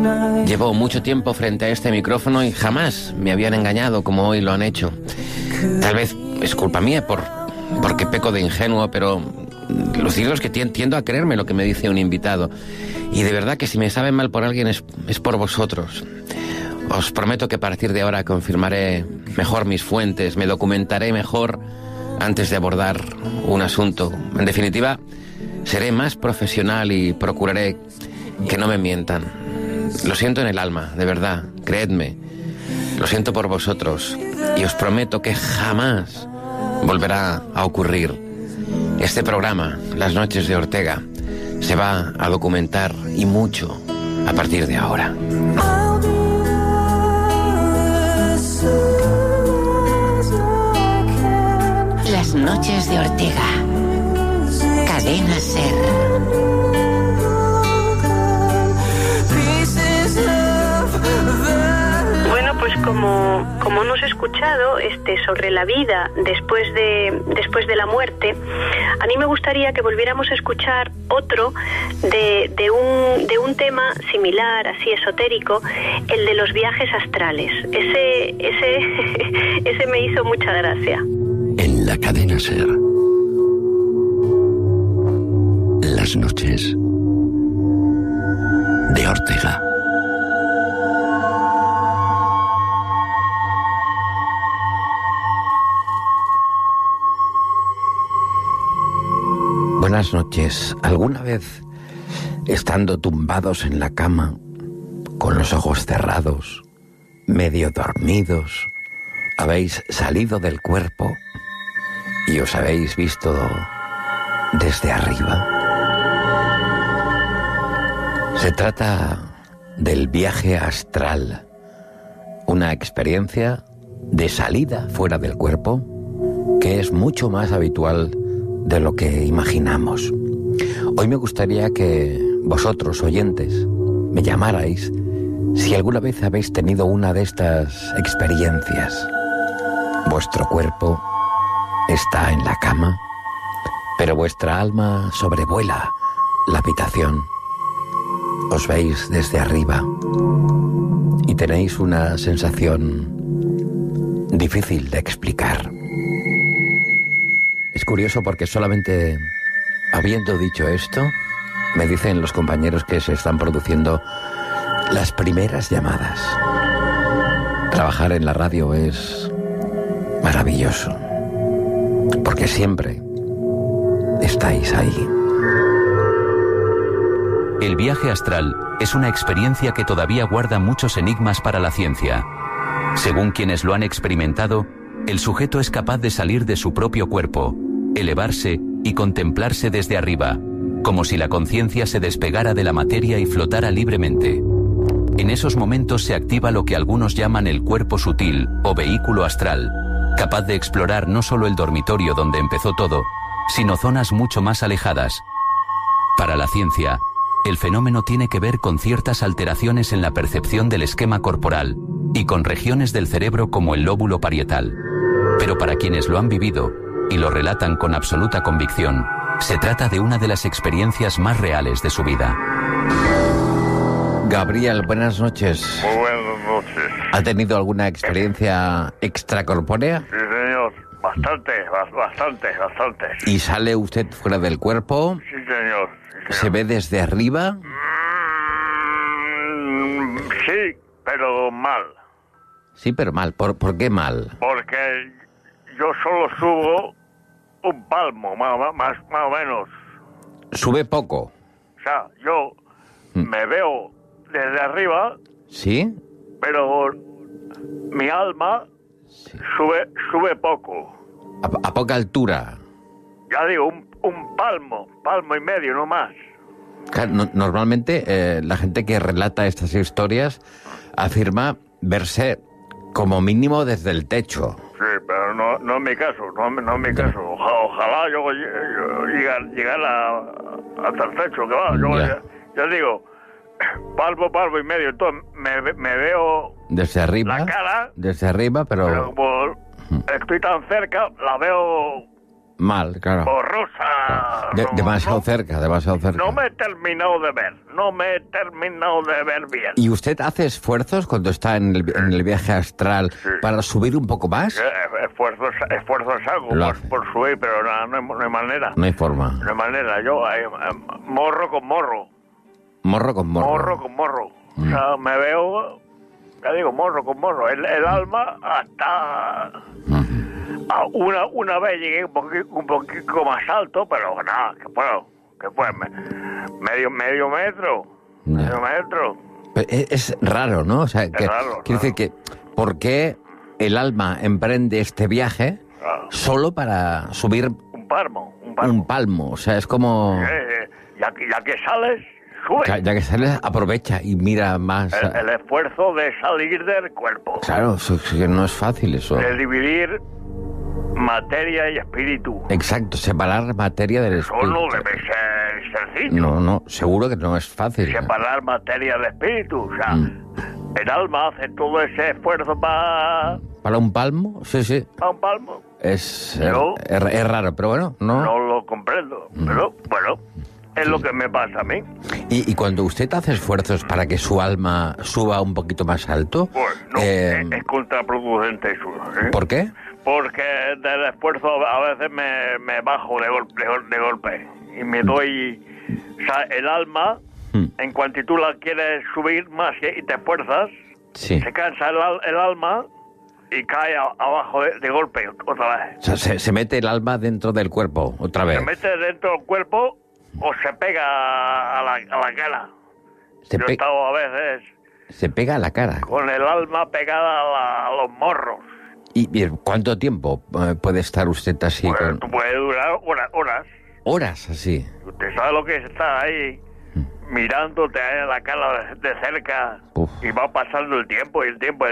Llevo mucho tiempo frente a este micrófono y jamás me habían engañado como hoy lo han hecho. Tal vez es culpa mía porque peco de ingenuo, pero lo cierto es que tiendo a creerme lo que me dice un invitado. Y de verdad que si me sabe mal por alguien es por vosotros. Os prometo que a partir de ahora confirmaré mejor mis fuentes, me documentaré mejor antes de abordar un asunto. En definitiva, seré más profesional y procuraré que no me mientan. Lo siento en el alma, de verdad, creedme. Lo siento por vosotros y os prometo que jamás volverá a ocurrir. Este programa, Las Noches de Ortega, se va a documentar y mucho a partir de ahora. Las Noches de Ortega. Cadena SER. Bueno, pues como hemos escuchado sobre la vida después de la muerte, a mí me gustaría que volviéramos a escuchar otro de un tema similar, así esotérico, el de los viajes astrales. Ese me hizo mucha gracia. En la cadena SER. Las Noches de Ortega. Buenas noches. ¿Alguna vez, estando tumbados en la cama, con los ojos cerrados, medio dormidos, habéis salido del cuerpo y os habéis visto desde arriba? Se trata del viaje astral, una experiencia de salida fuera del cuerpo que es mucho más habitual de lo que imaginamos. Hoy me gustaría que vosotros, oyentes, me llamarais si alguna vez habéis tenido una de estas experiencias. Vuestro cuerpo está en la cama, pero vuestra alma sobrevuela la habitación. Os veis desde arriba y tenéis una sensación difícil de explicar. Es curioso porque solamente habiendo dicho esto, me dicen los compañeros que se están produciendo las primeras llamadas. Trabajar en la radio es maravilloso, porque siempre estáis ahí. El viaje astral es una experiencia que todavía guarda muchos enigmas para la ciencia. Según quienes lo han experimentado, el sujeto es capaz de salir de su propio cuerpo, elevarse y contemplarse desde arriba, como si la conciencia se despegara de la materia y flotara libremente. En esos momentos se activa lo que algunos llaman el cuerpo sutil o vehículo astral, capaz de explorar no solo el dormitorio donde empezó todo, sino zonas mucho más alejadas. Para la ciencia, el fenómeno tiene que ver con ciertas alteraciones en la percepción del esquema corporal y con regiones del cerebro como el lóbulo parietal. Pero para quienes lo han vivido y lo relatan con absoluta convicción, se trata de una de las experiencias más reales de su vida. Gabriel, buenas noches. Muy buenas noches. ¿Ha tenido alguna experiencia extracorpórea? Sí, señor. Bastante. ¿Y sale usted fuera del cuerpo? Sí, señor. ¿Se ve desde arriba? Sí, pero mal. Sí, pero mal. ¿Por qué mal? Porque yo solo subo un palmo, más o menos. ¿Sube poco? O sea, yo me veo desde arriba. ¿Sí? Pero mi alma sí. sube poco. ¿A poca altura? Ya digo, un palmo y medio, no más. Claro, normalmente la gente que relata estas historias afirma verse como mínimo desde el techo. Sí, pero no es mi caso, no es mi caso. Ojalá yo llegara hasta el techo, que va. Yo ya digo, palmo y medio, entonces me veo desde arriba, la cara. Desde arriba, pero como estoy tan cerca, la veo Mal, claro. Borrosa. Demasiado cerca. No me he terminado de ver. Bien. ¿Y usted hace esfuerzos cuando está en el viaje astral para subir un poco más? Esfuerzos hago por subir, pero no hay manera. No hay forma. No hay manera. Yo, morro con morro. Morro con morro. Morro con morro. O sea, me veo, ya digo, morro con morro. El alma hasta... Una vez llegué un poquito más alto, pero nada, ¿qué fue? Medio metro. Medio metro. Es raro, ¿no? O sea, quiere decir que, ¿por qué el alma emprende este viaje solo para subir un palmo? O sea, es como... Ya que sales, sube. Ya que sales, aprovecha y mira más... El esfuerzo de salir del cuerpo. Claro, que no es fácil eso. De dividir materia y espíritu. Exacto, separar materia del espíritu. Eso no debe ser sencillo. No, seguro que no es fácil. Separar materia del espíritu. O sea, el alma hace todo ese esfuerzo para... ¿Para un palmo? Sí. ¿Para un palmo? Es raro, pero bueno, no... No lo comprendo, pero bueno... Es lo que me pasa a mí. ¿Y cuando usted hace esfuerzos para que su alma suba un poquito más alto? Pues no, es contraproducente eso. ¿Por qué? Porque del esfuerzo a veces me bajo de golpe. Y me doy... O sea, el alma, en cuanto tú la quieres subir más y te esfuerzas, se cansa el alma y cae abajo de golpe otra vez. O sea, se mete el alma dentro del cuerpo otra vez. Se mete dentro del cuerpo... O se pega a la cara. Yo he estado a veces... Se pega a la cara. Con el alma pegada a los morros. ¿Y cuánto tiempo puede estar usted así? Pues puede durar horas. ¿Horas así? Usted sabe lo que es estar ahí mirándote a la cara de cerca. Y va pasando el tiempo.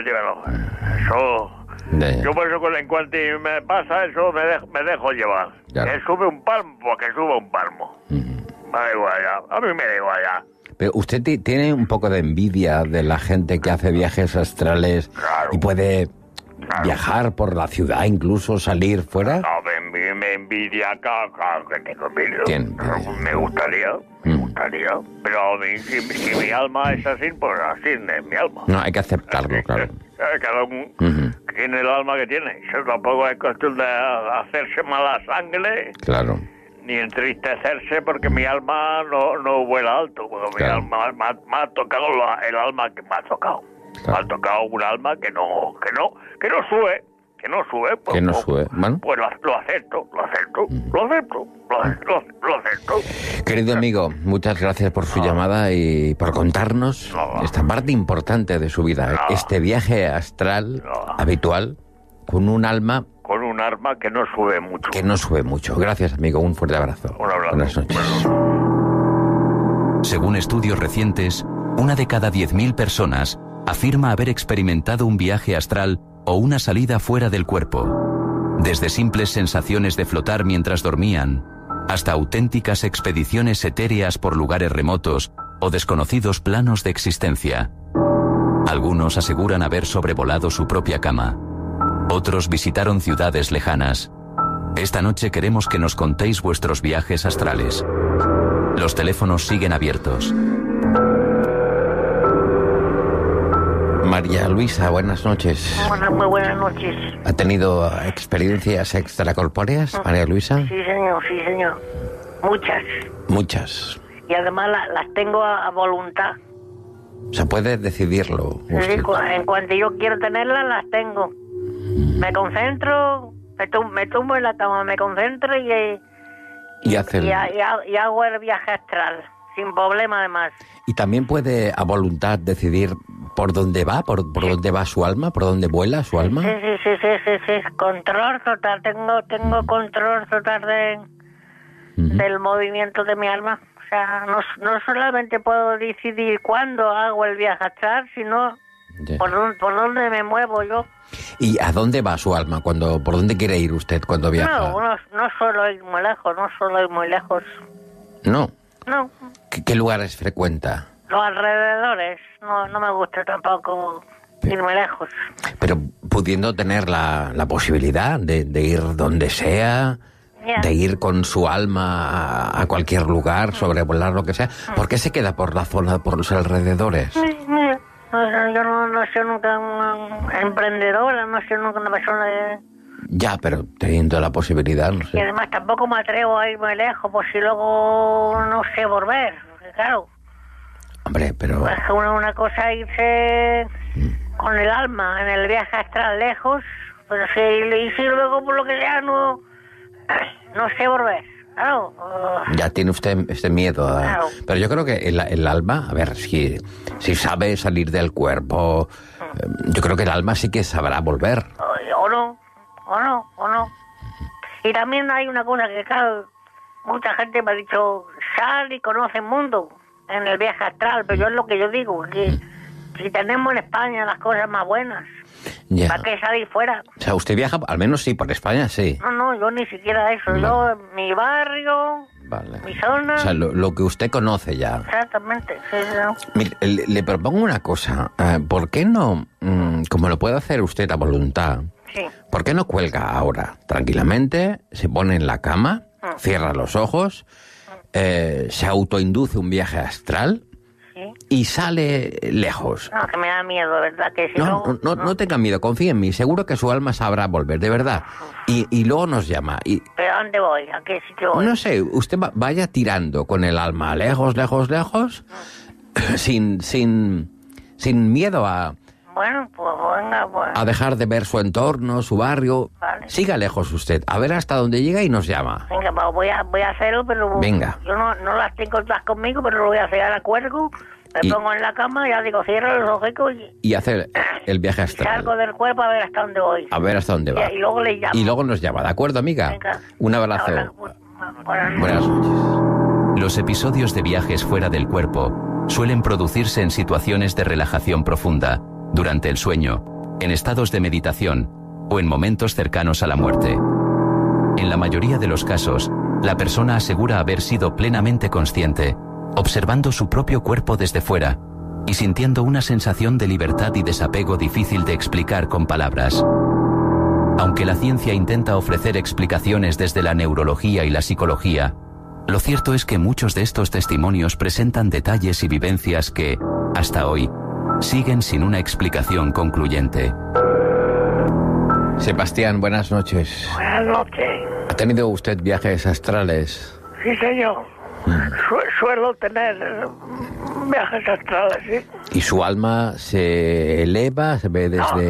Eso... Yo por eso en cuanto me pasa eso me dejo llevar. Claro. Que sube un palmo, porque suba un palmo. Me da igual ya. A mí me da igual ya. Pero usted tiene un poco de envidia de la gente que hace viajes astrales y puede viajar por la ciudad, incluso salir fuera. No, me envidia, claro que tengo envidia. Me gustaría. Pero a mí, si mi alma es así, pues así es mi alma. No, hay que aceptarlo, claro. Cada uno tiene el alma que tiene. Eso tampoco es cuestión de hacerse mala sangre. Claro. Ni entristecerse porque mi alma no vuela alto. Porque mi alma me ha tocado el alma que me ha tocado. Claro. Me ha tocado un alma que no sube. Bueno. Pues lo acepto. Querido amigo, muchas gracias por su llamada y por contarnos esta parte importante de su vida. Este viaje astral habitual con un alma... Con un alma que no sube mucho. Gracias, amigo. Un fuerte abrazo. Un abrazo. Buenas noches. Según estudios recientes, 1 de cada 10.000 personas afirma haber experimentado un viaje astral o una salida fuera del cuerpo. Desde simples sensaciones de flotar mientras dormían, hasta auténticas expediciones etéreas por lugares remotos o desconocidos planos de existencia. Algunos aseguran haber sobrevolado su propia cama. Otros visitaron ciudades lejanas. Esta noche queremos que nos contéis vuestros viajes astrales. Los teléfonos siguen abiertos. María Luisa, buenas noches. Muy buenas noches. ¿Ha tenido experiencias extracorpóreas, María Luisa? Sí, señor. Muchas. Y además las tengo a voluntad. O sea, puede decidirlo. Sí, en cuanto yo quiero tenerlas, las tengo. Me concentro, me tumbo en la cama, me concentro y hago el viaje astral, sin problema además. ¿Y también puede a voluntad decidir por dónde va, por dónde va su alma, por dónde vuela su alma? Sí. Control total, tengo control total del movimiento de mi alma. O sea, no solamente puedo decidir cuándo hago el viaje astral, sino por dónde me muevo yo. ¿Y a dónde va su alma? ¿Por dónde quiere ir usted cuando viaja? No suelo ir muy lejos. ¿No? No. ¿Qué lugares frecuenta? Los alrededores. No me gusta tampoco ir muy lejos. Pero pudiendo tener la posibilidad de ir donde sea, de ir con su alma a cualquier lugar, sobrevolar lo que sea, ¿por qué se queda por la zona, por los alrededores? Yo no soy nunca una emprendedora, no soy nunca una persona de... Ya, pero teniendo la posibilidad, no sé. Y además tampoco me atrevo a ir muy lejos, por si luego no sé volver, porque claro... Hombre, pero... Es que una cosa es irse con el alma en el viaje astral lejos, pero si luego por lo que sea no sé volver, claro. Ya tiene usted este miedo. Claro. Pero yo creo que el alma, a ver, si sabe salir del cuerpo, yo creo que el alma sí que sabrá volver. O no. Y también hay una cosa que, claro, mucha gente me ha dicho, sal y conoce el mundo en el viaje astral, pero yo es lo que yo digo, que si tenemos en España las cosas más buenas, Ya. ¿para qué salir fuera? O sea, usted viaja, al menos sí, por España, sí. No, yo ni siquiera eso, Vale. yo mi barrio, Vale. mi zona... O sea, lo que usted conoce ya. Exactamente, sí, no. Mire, le propongo una cosa. ¿Por qué no, como lo puede hacer usted a voluntad, Sí. por qué no cuelga ahora tranquilamente, se pone en la cama, cierra los ojos, se autoinduce un viaje astral Sí. y sale lejos? No, que me da miedo, ¿verdad? Que si No tenga miedo, confíe en mí, seguro que su alma sabrá volver, de verdad. Y luego nos llama. Y ¿Pero a dónde voy? ¿A qué sitio voy? no sé, usted vaya tirando con el alma lejos, sin miedo a Bueno, pues venga, pues... dejar de ver su entorno, su barrio. Vale. Siga lejos usted, a ver hasta dónde llega y nos llama. Venga, pues voy a hacerlo, pero... Venga. Yo no las tengo todas conmigo, pero lo voy a hacer. Ahora cuelgo, me Y- pongo en la cama, ya digo, cierro los ojos Y hacer el viaje y astral. salgo del cuerpo a ver hasta dónde voy. A ver hasta dónde va. Y luego le llamo. Y luego nos llama, ¿de acuerdo, amiga? Venga. Un abrazo. Ahora, buenas noches. Buenas noches. Los episodios de viajes fuera del cuerpo suelen producirse en situaciones de relajación profunda, durante el sueño, en estados de meditación o en momentos cercanos a la muerte. En la mayoría de los casos, la persona asegura haber sido plenamente consciente, observando su propio cuerpo desde fuera y sintiendo una sensación de libertad y desapego difícil de explicar con palabras. Aunque la ciencia intenta ofrecer explicaciones desde la neurología y la psicología, lo cierto es que muchos de estos testimonios presentan detalles y vivencias que, hasta hoy, siguen sin una explicación concluyente. Sebastián, buenas noches. Buenas noches. ¿Ha tenido usted viajes astrales? Sí, señor. Suelo tener viajes astrales, ¿sí? ¿Y su alma se eleva, se ve desde...?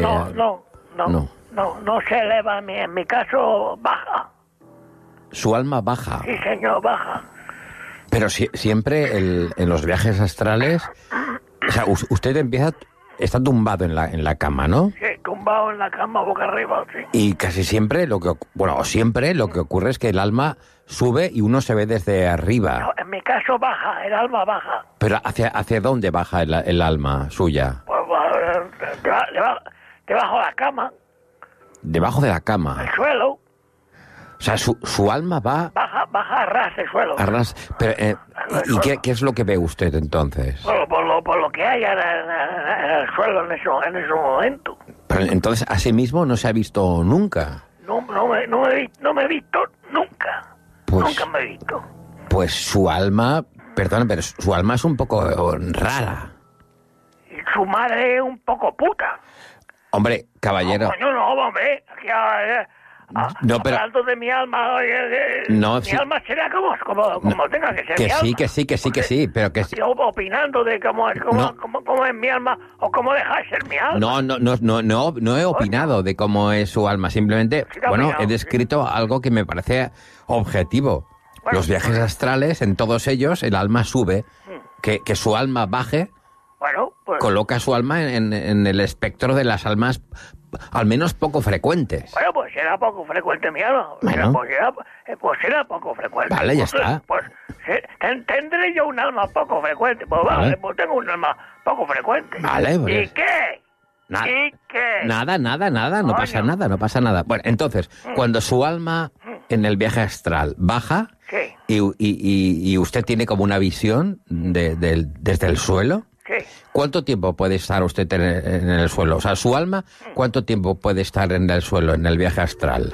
No se eleva. En mi caso, baja. Su alma baja. Sí, señor, baja. Pero siempre en los viajes astrales... O sea, usted está tumbado en la cama, ¿no? Sí, tumbado en la cama, boca arriba, sí. Y casi siempre siempre lo que ocurre es que el alma sube y uno se ve desde arriba. No, en mi caso baja, el alma baja. Pero ¿hacia dónde baja el alma suya? Pues, debajo de la cama, Debajo de la cama. el suelo, O sea, su alma va baja a ras del suelo. a ras... Pero, ¿y qué es lo que ve usted entonces? Por lo que hay en el suelo en ese momento. Pero entonces, a sí mismo no se ha visto nunca. No me he visto nunca. Pues- Nunca me he visto. Pues su alma... Perdón, pero su alma es un poco rara. Y su madre es un poco puta. Hombre, caballero... Coño, no, hombre. Aquí, No, pero- hablando de mi alma, No, mi sí. alma será como tenga que ser mi alma. Que sí, pero que sí. Yo opinando de cómo es mi alma o cómo deja de ser mi alma. No he opinado de cómo es su alma. Simplemente, Sí, opinado, he descrito algo que me parece objetivo. Bueno, Los viajes astrales, en todos ellos, el alma sube. Que su alma baje, Bueno, pues, coloca su alma en el espectro de las almas, al menos poco frecuentes. bueno, pues será poco frecuente mi alma. Bueno. Pues será poco frecuente. Vale, ya Pues, está. Pues tendré yo un alma poco frecuente. Pues Vale. vale, pues tengo un alma poco frecuente. Vale, ¿Y pues. qué? Na- ¿Y qué? Nada, no pasa nada. Bueno, entonces, cuando su alma en el viaje astral baja Sí, y usted tiene como una visión desde el suelo, sí. Sí. ¿Cuánto tiempo puede estar usted en el suelo? O sea, su alma, ¿cuánto tiempo puede estar en el suelo, en el viaje astral?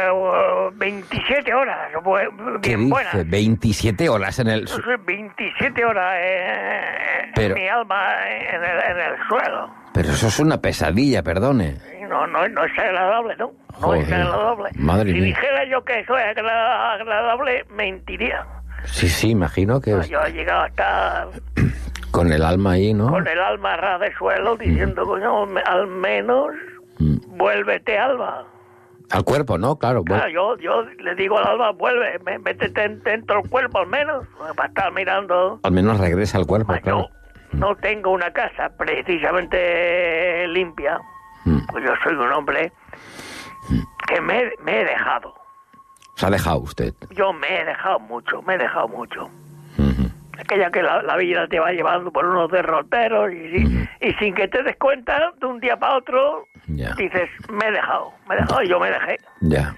27 horas. ¿Qué Bien dice? buenas. 27 horas en el suelo. 27 horas Pero- mi alma en el suelo. Pero eso es una pesadilla, perdone. No es agradable, ¿no? No Joder, es agradable. madre Si mía. dijera yo que eso es agradable, mentiría. Sí, imagino que Yo he llegado a estar con el alma ahí, ¿no? con el alma ras de suelo diciendo, coño, al menos vuélvete, alma. Al cuerpo, ¿no? Claro. Claro, yo le digo al alma, vuelve, métete dentro del cuerpo al menos, para estar mirando. Al menos regresa al cuerpo, claro. Yo no tengo una casa precisamente limpia, pues yo soy un hombre que me he dejado. Se ha dejado usted. Yo me he dejado mucho. Aquella que la vida te va llevando por unos derroteros y sin que te des cuenta, de un día para otro, Ya. dices, me he dejado y yo me dejé. Ya.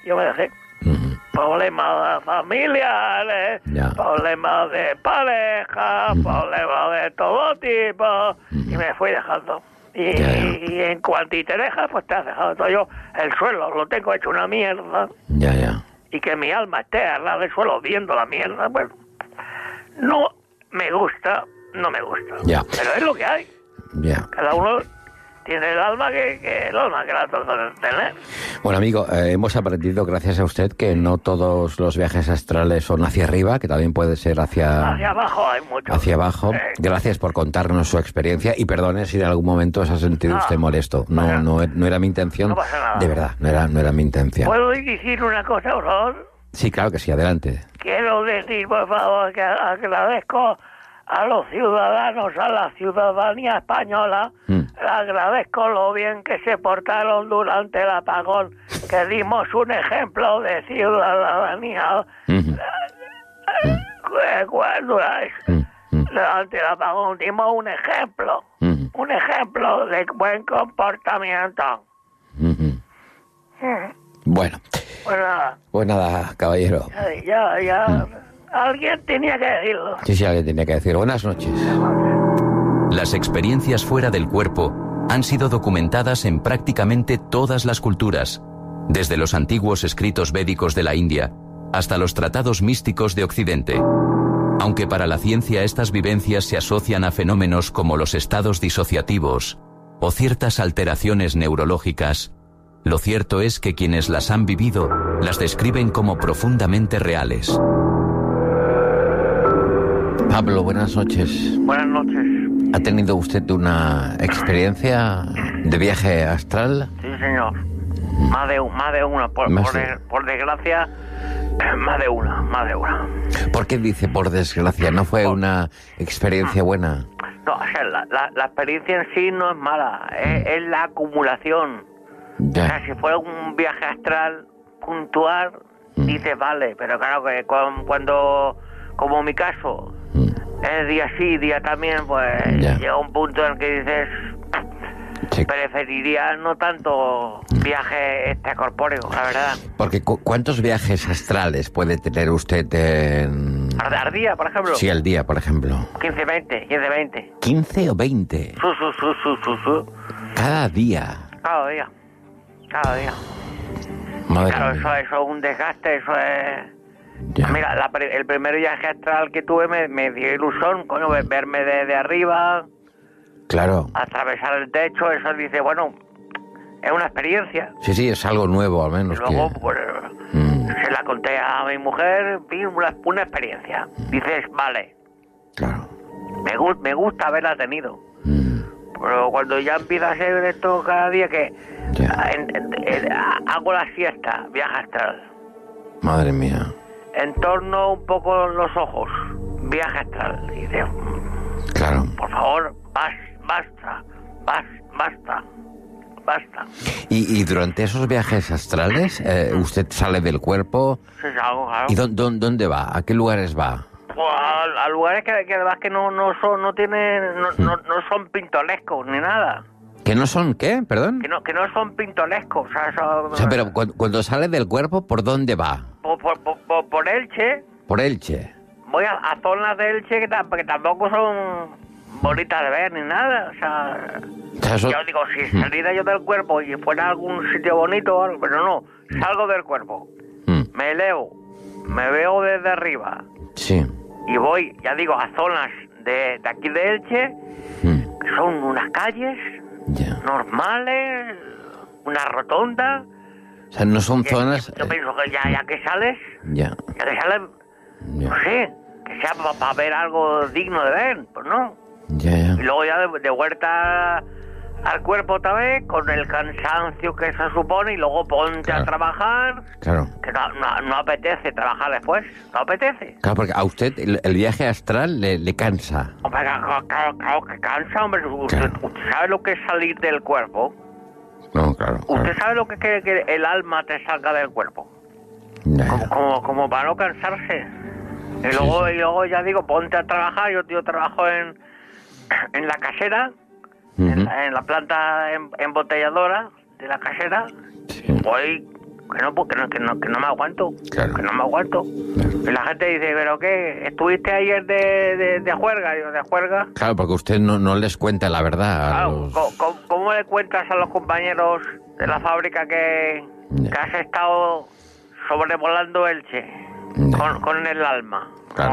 Problemas familiares, Ya. problemas de pareja, problemas de todo tipo, y me fui dejando. Y en cuanto te dejas, pues te has dejado. Entonces yo el suelo lo tengo hecho una mierda, Ya. y que mi alma esté al lado del suelo viendo la mierda, bueno, no me gusta. Ya. Pero es lo que hay. Ya. Cada uno tiene el alma que la toca de tener. Bueno, amigo, hemos aprendido, gracias a usted, que no todos los viajes astrales son hacia arriba, que también puede ser hacia abajo hay mucho. Hacia abajo. Gracias por contarnos su experiencia y perdone si en algún momento se ha sentido usted molesto. No era mi intención. No pasa nada. De verdad, no era mi intención. ¿Puedo decir una cosa, por favor? Sí, claro que sí, adelante. Quiero decir, por favor, que agradezco a los ciudadanos, a la ciudadanía española, le agradezco lo bien que se portaron durante el apagón, que dimos un ejemplo de ciudadanía. Durante el apagón dimos un ejemplo de buen comportamiento. Bueno, pues nada, caballero. Ya. Alguien tenía que decirlo. Sí, alguien tenía que decir. Buenas noches. Las experiencias fuera del cuerpo han sido documentadas en prácticamente todas las culturas, desde los antiguos escritos védicos de la India hasta los tratados místicos de Occidente. Aunque para la ciencia estas vivencias se asocian a fenómenos como los estados disociativos o ciertas alteraciones neurológicas, lo cierto es que quienes las han vivido las describen como profundamente reales. Pablo, buenas noches. Buenas noches. ¿Ha tenido usted una experiencia de viaje astral? Sí, señor. Más de una. Por desgracia, más de una. ¿Por qué dice por desgracia? ¿No fue una experiencia buena? No, o sea, la experiencia en sí no es mala, es la acumulación. Ya. O sea, si fuera un viaje astral puntual, dices, vale, pero claro que cuando, como en mi caso, es día sí, día también, pues llega un punto en el que dices, preferiría no tanto viaje extracorpóreo, la verdad. Porque ¿cuántos viajes astrales puede tener usted en... ¿Al día, por ejemplo? Sí, al día, por ejemplo. 15, 20. ¿15 o 20? Cada día. Cada día. Madre claro, mía. eso es un desgaste, eso es... Ya. Mira, el primer viaje astral que tuve me dio ilusión, coño, verme de arriba, Claro. atravesar el techo, eso dice, bueno, es una experiencia. Sí, es algo nuevo al menos. Y luego, que... pues, se la conté a mi mujer, en fin, una experiencia. Dices, vale, Claro. me gusta haberla tenido. Pero cuando ya empieza a ser esto cada día que hago la siesta, viaje astral. Madre mía. Entorno un poco los ojos, viaje astral. Y dices, Claro. por favor, basta. Y durante esos viajes astrales, ¿usted sale del cuerpo? Sí, algo, claro. ¿Y dónde va? ¿A qué lugares va? Pues a lugares que además que no son pintorescos ni nada. ¿Que no son qué? ¿Perdón? Que no son pintorescos. O sea, pero cuando sale del cuerpo, ¿por dónde va? Por Elche. Por Elche. Voy a zonas de Elche que tampoco son bonita de ver ni nada, o sea... Eso... Yo digo, si saliera yo del cuerpo y fuera a algún sitio bonito o algo, pero no, salgo del cuerpo, me elevo, me veo desde arriba, sí, y voy, ya digo, a zonas de aquí de Elche, que son unas calles normales, una rotonda. O sea, no son zonas... Yo pienso que ya que sales, ya que sales, no sé, que sea para ver algo digno de ver, pues no. Y luego ya de vuelta al cuerpo otra vez, con el cansancio que se supone, y luego ponte a trabajar, que no apetece trabajar después, no apetece. Claro, porque a usted el viaje astral le cansa. Hombre, claro que cansa, hombre. Usted sabe lo que es salir del cuerpo. No, claro. Usted sabe lo que es que el alma te salga del cuerpo. Como para no cansarse. Y luego ya digo, ponte a trabajar. Yo trabajo en la casera, en la planta embotelladora de la casera. Voy que no me aguanto, que no me aguanto. Y la gente dice, ¿pero qué? ¿Estuviste ayer de juerga? Digo, ¿de juerga? Claro, porque usted no les cuenta la verdad. Claro, ¿cómo le cuentas a los compañeros de la fábrica que has estado sobrevolando Elche con el alma? Claro.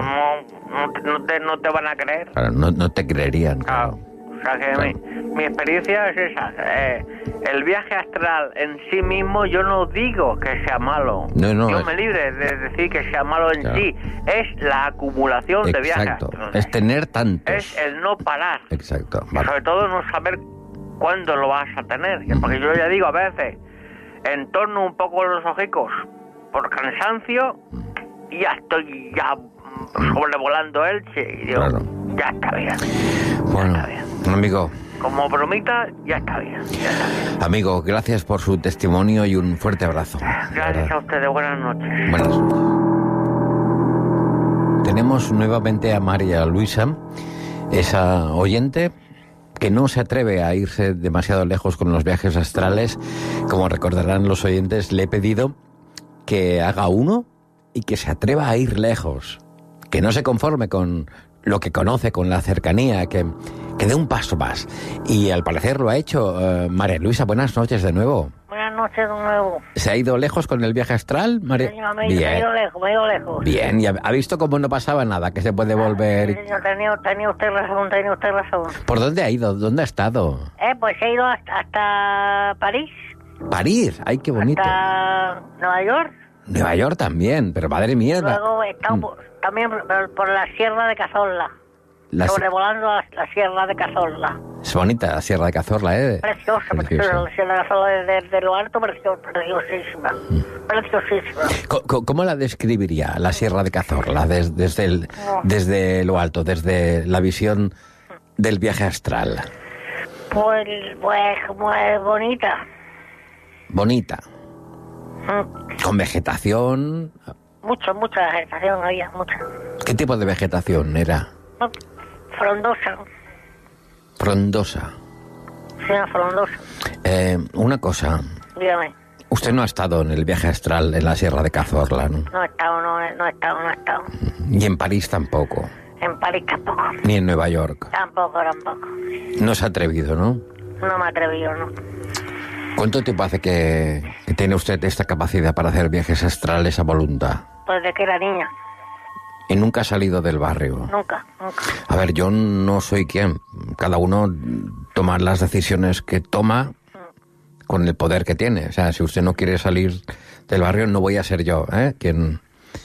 No te van a creer. Claro, no te creerían. Claro. O sea que mi experiencia es esa. El viaje astral en sí mismo, yo no digo que sea malo. Yo me libre de decir que sea malo en sí. Es la acumulación de viajes astrales. Es tener tantos. Es el no parar. Exacto. Y sobre todo no saber cuándo lo vas a tener. Porque yo ya digo, a veces, entorno un poco los ojicos por cansancio y ya estoy sobrevolando Elche. Y digo, ya está bien. Bueno, amigo. Como bromita, ya está bien. Amigo, gracias por su testimonio y un fuerte abrazo. Gracias a ustedes, buenas noches. Buenas noches. Tenemos nuevamente a María Luisa, esa oyente que no se atreve a irse demasiado lejos con los viajes astrales. Como recordarán los oyentes, le he pedido que haga uno y que se atreva a ir lejos, que no se conforme con lo que conoce, con la cercanía, que dé un paso más. Y al parecer lo ha hecho. María Luisa, buenas noches de nuevo. Buenas noches de nuevo. ¿Se ha ido lejos con el viaje astral, María? Señor, me he ido lejos. Bien, ¿y ha visto cómo no pasaba nada, que se puede volver? Sí, señor, tenía usted razón. ¿Por dónde ha ido? ¿Dónde ha estado? Pues he ido hasta París. ¿París? ¡Ay, qué bonito! Hasta Nueva York. Nueva York también, pero madre mía. Luego he estado también por la Sierra de Cazorla. Sobrevolando la Sierra de Cazorla. Es bonita la Sierra de Cazorla, ¿eh? Preciosa. La Sierra de Cazorla desde lo alto, preciosísima. ¿Cómo la describiría, la Sierra de Cazorla, desde lo alto, desde la visión del viaje astral? Pues como es bonita. Bonita. ¿Con vegetación? Mucha vegetación había, mucha. ¿Qué tipo de vegetación era? Frondosa. Frondosa. Sí, frondosa. Una cosa. Dígame. Usted no ha estado en el viaje astral en la Sierra de Cazorla, ¿no? No he estado. Ni en París tampoco. En París tampoco. Ni en Nueva York. Tampoco. No se ha atrevido, ¿no? No me he atrevido, ¿no? ¿Cuánto tiempo hace que tiene usted esta capacidad para hacer viajes astrales a voluntad? Pues desde que era niña. ¿Y nunca ha salido del barrio? Nunca. A ver, yo no soy quien. Cada uno toma las decisiones que toma con el poder que tiene. O sea, si usted no quiere salir del barrio, no voy a ser yo, quien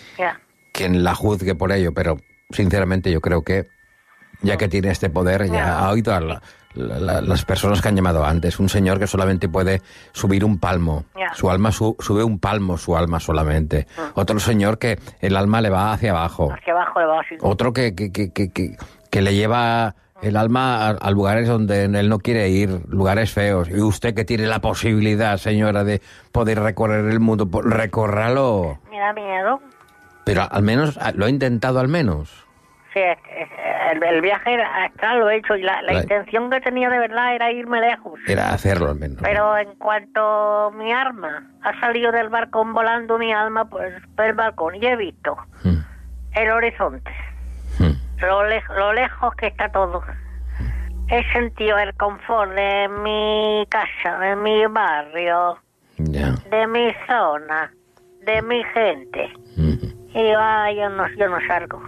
la juzgue por ello. Pero, sinceramente, yo creo que, ya que tiene este poder, ya ha oído a las personas que han llamado antes. Un señor que solamente puede subir un palmo. Su alma sube un palmo, su alma solamente. Otro señor que el alma le va hacia abajo. Hacia abajo le va así. Otro que le lleva el alma a lugares donde él no quiere ir, lugares feos. Y usted que tiene la posibilidad, señora, de poder recorrer el mundo, recórralo. Me da miedo. Pero al menos, lo he intentado al menos. Sí, el viaje astral lo he hecho y la intención que tenía de verdad era irme lejos. Era hacerlo al menos. Pero en cuanto mi alma ha salido del balcón volando, mi alma pues por el balcón y he visto el horizonte, lo lejos que está todo. he sentido el confort de mi casa, de mi barrio, de mi zona, de mi gente. Y yo no salgo.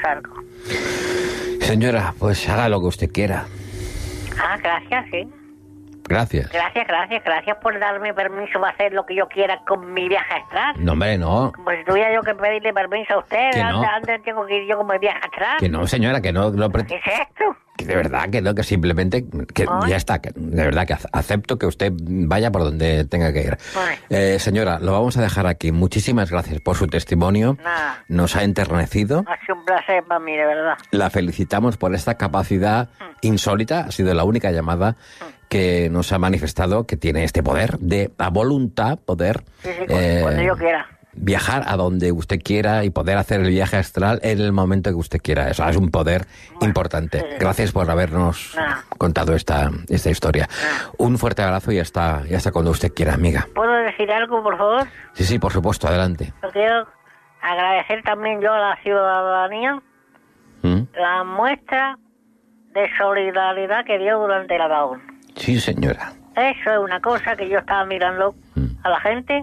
Señora, pues haga lo que usted quiera. Gracias, sí. Gracias. Gracias por darme permiso para hacer lo que yo quiera con mi viaje astral. No, hombre, no. Pues tuviera yo que pedirle permiso a usted. Que no. Antes tengo que ir yo con mi viaje astral. Que no, señora, que no. ¿Qué es esto? Que de verdad, que no, que simplemente, que ya está, que de verdad que acepto que usted vaya por donde tenga que ir. Señora, lo vamos a dejar aquí. Muchísimas gracias por su testimonio. Nada. Nos ha enternecido. Ha sido un placer para mí, de verdad. La felicitamos por esta capacidad insólita. Ha sido la única llamada que nos ha manifestado que tiene este poder de a voluntad, poder Sí, cuando yo quiera. Viajar a donde usted quiera y poder hacer el viaje astral en el momento que usted quiera. Eso es un poder importante. Gracias por habernos contado esta historia. Un fuerte abrazo y hasta cuando usted quiera, amiga. ¿Puedo decir algo, por favor? Sí, por supuesto, adelante. Yo quiero agradecer también yo a la ciudadanía la muestra de solidaridad que dio durante el apagón. Sí, señora. Eso es una cosa que yo estaba mirando a la gente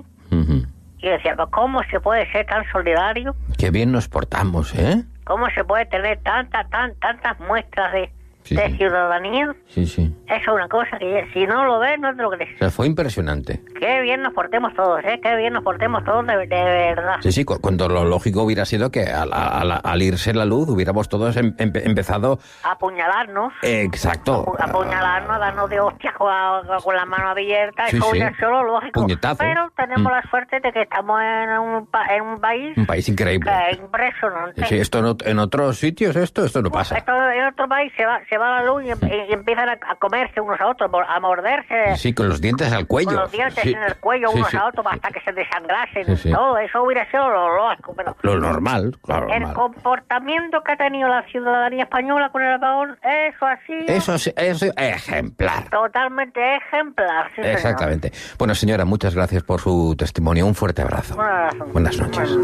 y decía, ¿cómo se puede ser tan solidario? Qué bien nos portamos, ¿eh? ¿Cómo se puede tener tantas muestras de ciudadanía? Sí. Eso es una cosa que si no lo ves, no te lo crees. O sea, fue impresionante. Qué bien nos portemos todos, qué bien nos portemos todos de verdad. Sí, cuando lo lógico hubiera sido que al irse la luz hubiéramos todos empezado a apuñalarnos. Exacto. Apuñalarnos, a darnos de hostias con la mano abierta. Sí, eso hubiera sido lo lógico. Puñetazo. Pero tenemos la suerte de que estamos en un país... Un país increíble. Que es impresionante. Sí, esto en otros sitios esto no pasa. Esto en otro país se va la luz y empiezan a comerse unos a otros, a morderse. Sí, con los dientes al cuello. Con los dientes en el cuello unos a otros hasta que se desangrasen. Sí. Todo eso hubiera sido lo lógico. Pero lo normal, claro. El comportamiento que ha tenido la ciudadanía española con el apagón, eso es ejemplar. Totalmente ejemplar. Sí, exactamente. Señor. Bueno, señora, muchas gracias por su testimonio. Un fuerte abrazo. Un abrazo. Buenas noches.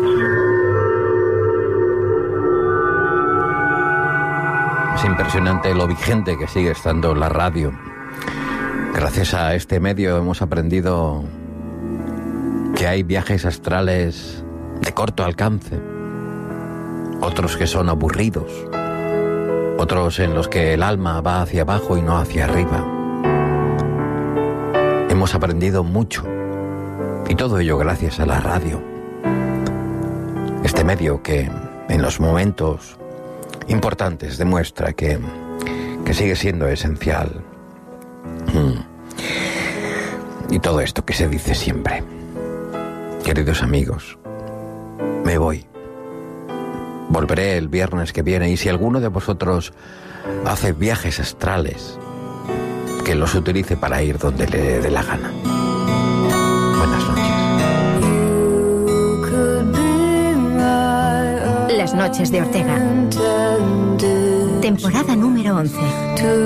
Es impresionante lo vigente que sigue estando la radio. Gracias a este medio hemos aprendido que hay viajes astrales de corto alcance, otros que son aburridos, otros en los que el alma va hacia abajo y no hacia arriba. Hemos aprendido mucho, y todo ello gracias a la radio. Este medio que en los momentos importantes demuestra que sigue siendo esencial. Y todo esto que se dice siempre. Queridos amigos, me voy. Volveré el viernes que viene y si alguno de vosotros hace viajes astrales, que los utilice para ir donde le dé la gana. Buenas noches. Las noches de Ortega. Temporada número 11.